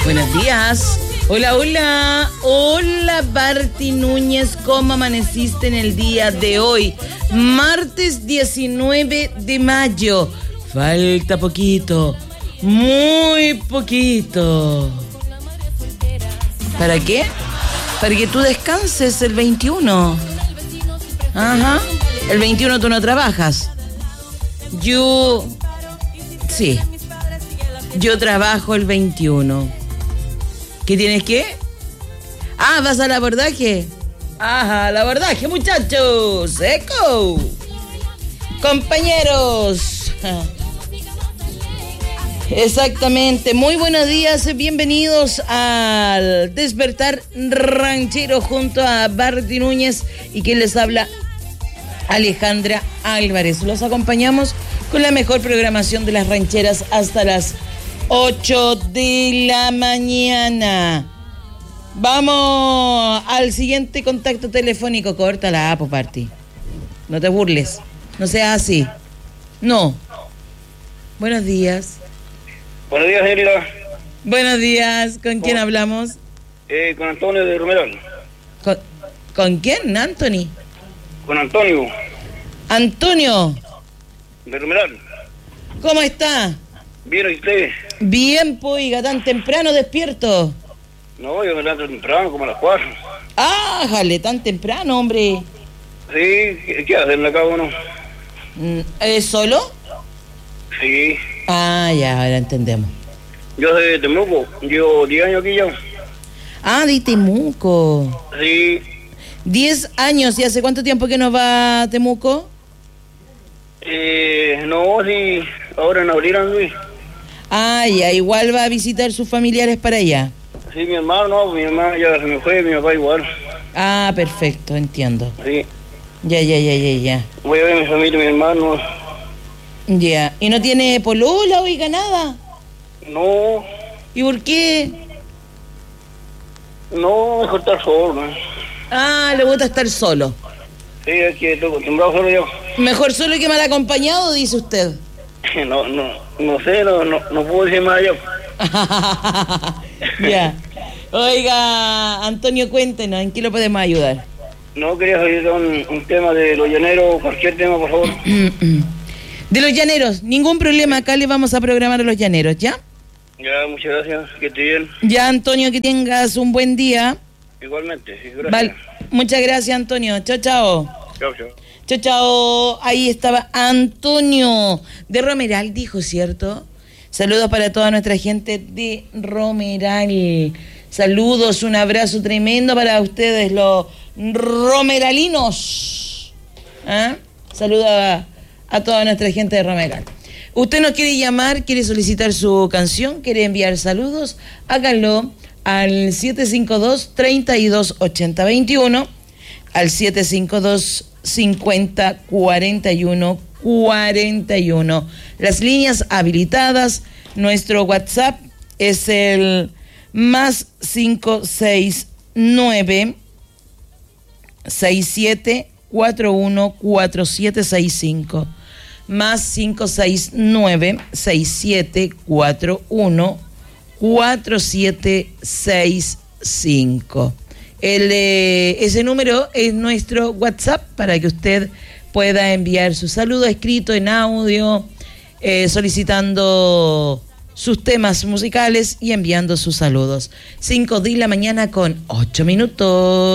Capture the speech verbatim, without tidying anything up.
Buenos días. Hola, hola. Hola, Barty Núñez. ¿Cómo amaneciste en el día de hoy? Martes diecinueve de mayo. Falta poquito. Muy poquito. ¿Para qué? Para que tú descanses el veintiuno. Ajá. El veintiuno tú no trabajas. Yo... Sí. Yo trabajo el veintiuno. ¿Qué tienes que? Ah, ¿vas al abordaje? Ajá, al abordaje, muchachos. ¡Eco! Compañeros. Exactamente. Muy buenos días. Bienvenidos al Despertar Ranchero junto a Barty Núñez y quien les habla, Alejandra Álvarez. Los acompañamos con la mejor programación de las rancheras hasta las ocho de la mañana. Vamos al siguiente contacto telefónico. Corta la apo, Barty. No te burles. No seas así. No. Buenos días. Buenos días, Erika. Buenos días. ¿Con quién hablamos? Eh, con Antonio de Romeral. ¿Con, ¿Con quién, Anthony? Con Antonio. Antonio. De Romeral. ¿Cómo está? ¿Bien usted? Bien, poiga, tan temprano despierto. No, yo me levanto temprano, como a las cuatro. Ah, jale, tan temprano, hombre. Sí, ¿qué, qué hacen acá uno? ¿Es solo? Sí. Ah, ya, ahora entendemos. Yo soy de Temuco, llevo diez años aquí ya. Ah, de Temuco. Sí. diez años, ¿y hace cuánto tiempo que no va a Temuco? Eh, no, sí, ahora en abril anduve. Ah, ya, igual va a visitar sus familiares para allá. Sí, mi hermano, no, mi hermana ya se me fue, mi papá igual. Ah, perfecto, entiendo. Sí. Ya, ya, ya, ya, ya. Voy a ver a mi familia, mi hermano. Ya, ¿y no tiene polola, oiga, nada? No. ¿Y por qué? No, mejor estar solo, ¿no? Ah, le gusta estar solo. Sí, es que estoy acostumbrado solo yo. Mejor solo que mal acompañado, dice usted. No, no, no sé, no, no, no puedo decir más allá. Ya. Oiga, Antonio, cuéntenos, ¿en qué lo podemos ayudar? No, quería salir un, un tema de los llaneros, cualquier tema, por favor. De los llaneros, ningún problema, acá le vamos a programar a los llaneros, ¿ya? Ya, muchas gracias, que esté bien. Ya, Antonio, que tengas un buen día. Igualmente, sí, gracias. Vale. Muchas gracias, Antonio. Chao, chao. Chao, chao. Chao, chao. Ahí estaba Antonio de Romeral, dijo, ¿cierto? Saludos para toda nuestra gente de Romeral. Saludos, un abrazo tremendo para ustedes, los romeralinos. ¿Ah? Saludos a, a toda nuestra gente de Romeral. Usted nos quiere llamar, quiere solicitar su canción, quiere enviar saludos, háganlo al siete cinco dos, tres dos ocho cero dos uno, al siete cinco dos, cinco cero, cuatro uno, cuatro uno. Las líneas habilitadas, nuestro WhatsApp es el más cinco seis nueve, seis siete cuatro uno, cuatro siete seis cinco. Más cinco seis nueve, seis siete cuatro uno, cuatro siete seis cinco. El, eh, ese número es nuestro WhatsApp para que usted pueda enviar su saludo escrito en audio, eh, solicitando sus temas musicales y enviando sus saludos. cinco de la mañana con ocho minutos.